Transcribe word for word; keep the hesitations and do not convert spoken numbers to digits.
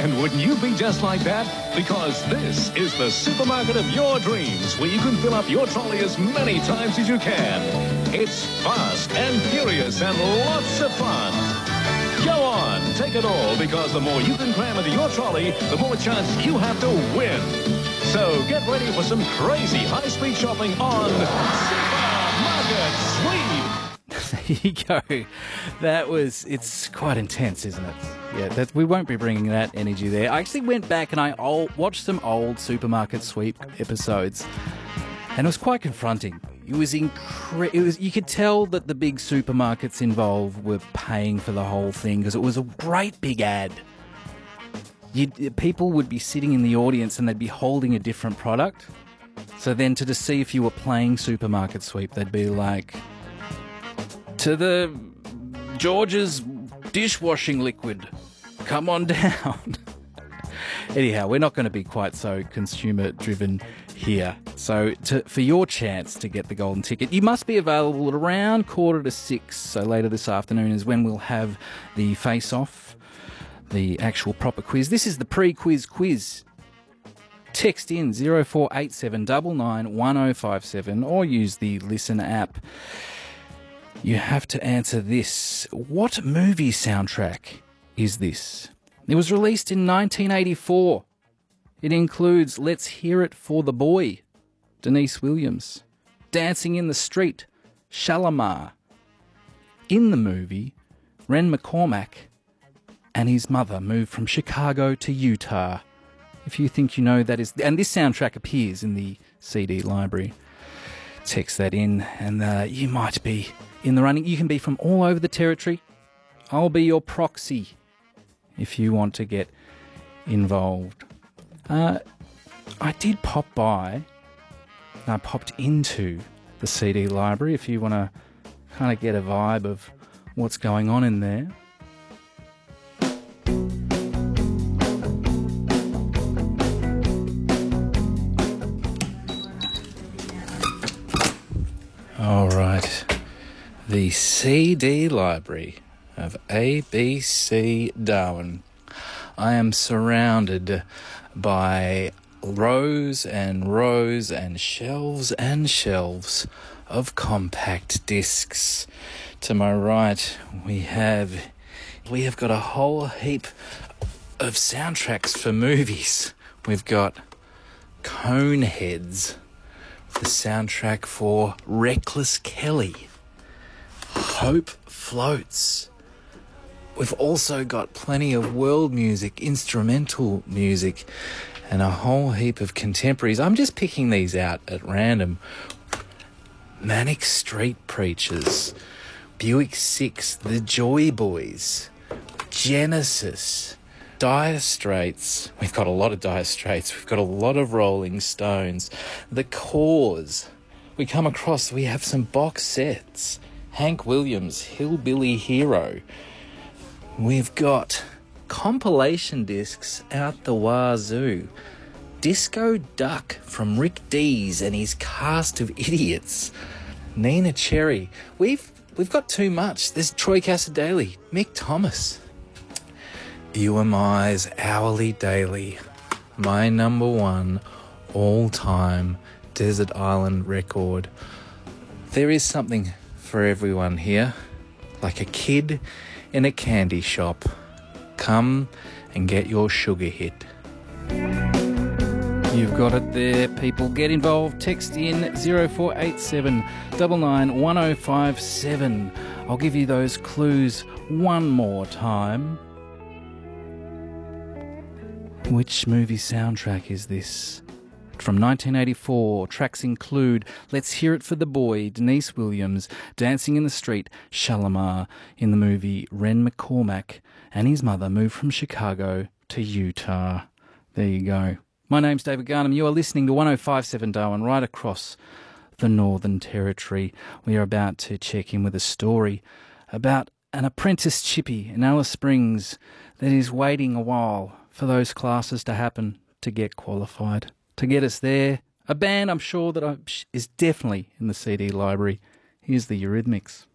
And wouldn't you be just like that? Because this is the supermarket of your dreams, where you can fill up your trolley as many times as you can. It's fast and furious and lots of fun. Go on, take it all, because the more you can cram into your trolley, the more chance you have to win. So get ready for some crazy high-speed shopping on Supermarket Sweep. There you go. That was, it's quite intense, isn't it? Yeah, that, we won't be bringing that energy there. I actually went back and I old, watched some old Supermarket Sweep episodes, and it was quite confronting. It was incre- It was. You could tell that the big supermarkets involved were paying for the whole thing, because it was a great big ad. You'd, people would be sitting in the audience and they'd be holding a different product. So then to, to see if you were playing Supermarket Sweep, they'd be like, to the George's dishwashing liquid, come on down. Anyhow, we're not going to be quite so consumer-driven here. So to, for your chance to get the golden ticket, you must be available at around quarter to six. So later this afternoon is when we'll have the face-off, the actual proper quiz. This is the pre-quiz quiz. Text in zero four eight seven nine nine one zero five seven or use the Listen app. You have to answer this. What movie soundtrack is this? It was released in nineteen eighty-four. It includes Let's Hear It for the Boy, Denise Williams, Dancing in the Street, Shalamar. In the movie, Ren McCormack and his mother moved from Chicago to Utah. If you think you know, that is... And this soundtrack appears in the C D library. Text that in and uh, you might be in the running. You can be from all over the territory. I'll be your proxy if you want to get involved. Uh, I did pop by, I popped into the C D library if you want to kind of get a vibe of what's going on in there. All right, the C D library of A B C Darwin. I am surrounded by rows and rows and shelves and shelves of compact discs. To my right, we have we have got a whole heap of soundtracks for movies. We've got Coneheads, the soundtrack for Reckless Kelly. Hope Floats. We've also got plenty of world music, instrumental music, and a whole heap of contemporaries. I'm just picking these out at random. Manic Street Preachers, Buick Six, The Joy Boys, Genesis, Dire Straits. We've got a lot of Dire Straits. We've got a lot of Rolling Stones. The Cause. We come across, we have some box sets. Hank Williams, Hillbilly Hero. We've got compilation discs out the wazoo. Disco Duck from Rick Dees and his cast of idiots. Nina Cherry. We've we've got too much. There's Troy Cassadaly, Mick Thomas. U M I's Hourly Daily. My number one all-time Desert Island record. There is something for everyone here. Like a kid in a candy shop. Come and get your sugar hit. You've got it there, people. Get involved. Text in zero four eight seven nine nine one zero five seven. I'll give you those clues one more time. Which movie soundtrack is this? From nineteen eighty-four, tracks include Let's Hear It for the Boy, Denise Williams, Dancing in the Street, Shalamar. In the movie, Ren McCormack and his mother moved from Chicago to Utah. There you go. My name's David Garnham. You are listening to one oh five point seven Darwin right across the Northern Territory. We are about to check in with a story about an apprentice chippy in Alice Springs that is waiting a while for those classes to happen to get qualified. To get us there, a band I'm sure that I, is definitely in the C D library. Here's the Eurythmics.